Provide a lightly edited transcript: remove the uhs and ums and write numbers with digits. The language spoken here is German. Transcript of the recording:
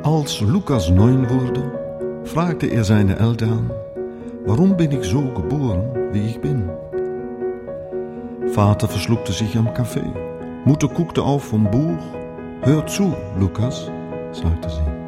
Als Lukas 9 wurde, fragte er seine Eltern, warum bin ich so geboren, wie ich bin? Vater verschluckte sich am Kaffee. Mutter guckte auf vom Buch. Hör zu, Lukas, sagte sie.